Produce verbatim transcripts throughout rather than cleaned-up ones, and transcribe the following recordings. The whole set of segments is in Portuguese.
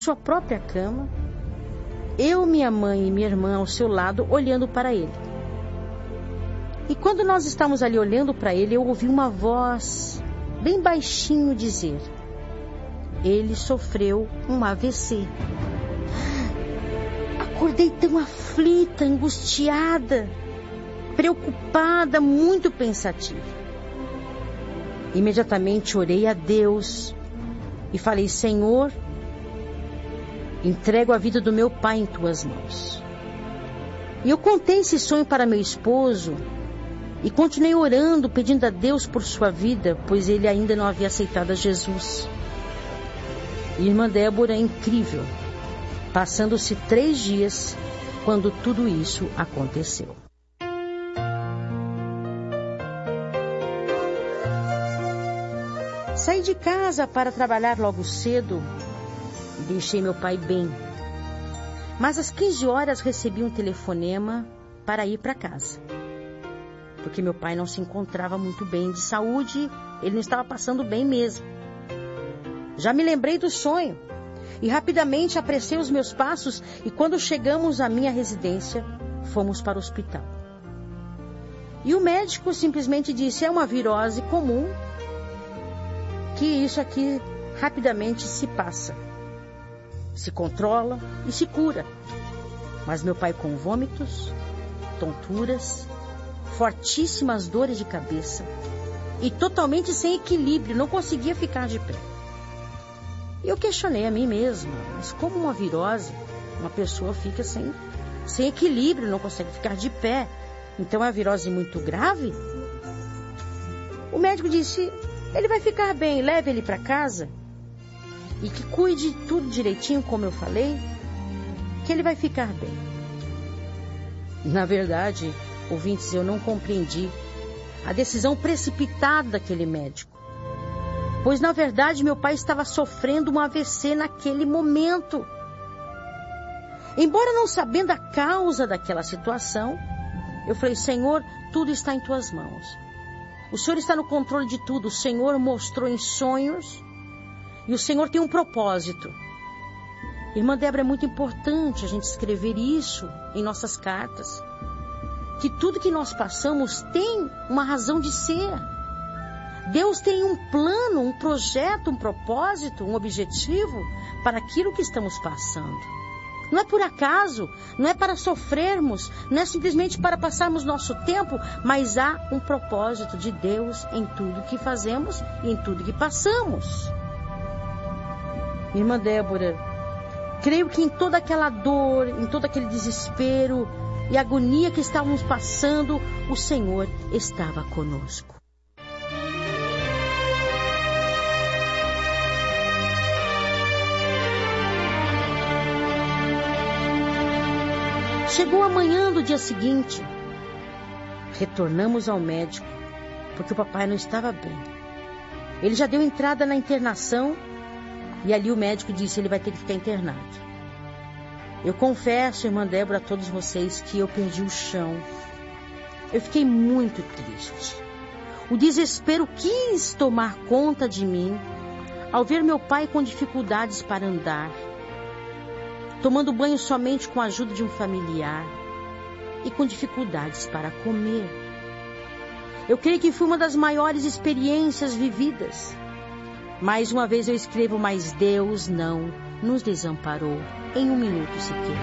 sua própria cama, eu, minha mãe e minha irmã ao seu lado, olhando para ele. E quando nós estávamos ali olhando para ele, eu ouvi uma voz bem baixinho dizer: ele sofreu um A V C. Acordei tão aflita, angustiada, preocupada, muito pensativa. Imediatamente orei a Deus e falei: Senhor, entrego a vida do meu pai em tuas mãos. E eu contei esse sonho para meu esposo e continuei orando, pedindo a Deus por sua vida, pois ele ainda não havia aceitado a Jesus. E irmã Débora, é incrível, passando-se três dias quando tudo isso aconteceu. Saí de casa para trabalhar logo cedo e deixei meu pai bem. Mas às quinze horas recebi um telefonema para ir para casa, porque meu pai não se encontrava muito bem de saúde, ele não estava passando bem mesmo. Já me lembrei do sonho e rapidamente apressei os meus passos e quando chegamos à minha residência, fomos para o hospital. E o médico simplesmente disse: é uma virose comum, que isso aqui rapidamente se passa, se controla e se cura. Mas meu pai com vômitos, tonturas, fortíssimas dores de cabeça e totalmente sem equilíbrio, não conseguia ficar de pé. E eu questionei a mim mesma: mas como uma virose, uma pessoa fica sem, sem equilíbrio, não consegue ficar de pé? Então é uma virose muito grave? O médico disse: ele vai ficar bem, leve ele para casa e que cuide tudo direitinho, como eu falei, que ele vai ficar bem. Na verdade, ouvintes, eu não compreendi a decisão precipitada daquele médico, pois na verdade meu pai estava sofrendo um A V C naquele momento. Embora não sabendo a causa daquela situação, eu falei: Senhor, tudo está em tuas mãos. O Senhor está no controle de tudo. O Senhor mostrou em sonhos e o Senhor tem um propósito. Irmã Débora, é muito importante a gente escrever isso em nossas cartas, que tudo que nós passamos tem uma razão de ser. Deus tem um plano, um projeto, um propósito, um objetivo para aquilo que estamos passando. Não é por acaso, não é para sofrermos, não é simplesmente para passarmos nosso tempo, mas há um propósito de Deus em tudo que fazemos e em tudo que passamos. Irmã Débora, creio que em toda aquela dor, em todo aquele desespero e agonia que estávamos passando, o Senhor estava conosco. Chegou a manhã do dia seguinte. Retornamos ao médico, porque o papai não estava bem. Ele já deu entrada na internação e ali o médico disse: ele vai ter que ficar internado. Eu confesso, irmã Débora, a todos vocês, que eu perdi o chão. Eu fiquei muito triste. O desespero quis tomar conta de mim ao ver meu pai com dificuldades para andar, tomando banho somente com a ajuda de um familiar e com dificuldades para comer. Eu creio que foi uma das maiores experiências vividas. Mais uma vez eu escrevo: mas Deus não nos desamparou em um minuto sequer.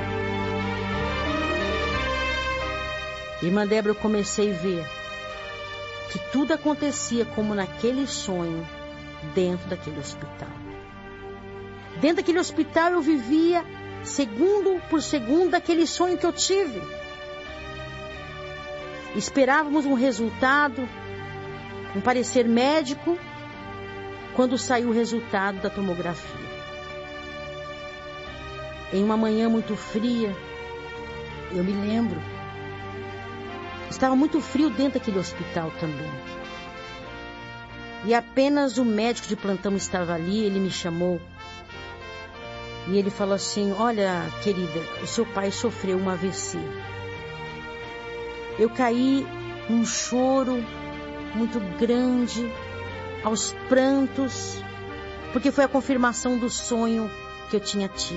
Irmã Débora, eu comecei a ver que tudo acontecia como naquele sonho, dentro daquele hospital. Dentro daquele hospital eu vivia segundo por segundo daquele sonho que eu tive. Esperávamos um resultado, um parecer médico, quando saiu o resultado da tomografia. Em uma manhã muito fria, eu me lembro, estava muito frio dentro daquele hospital também. E apenas o médico de plantão estava ali, ele me chamou. E ele falou assim: olha, querida, o seu pai sofreu um A V C. Eu caí num choro muito grande, aos prantos, porque foi a confirmação do sonho que eu tinha tido.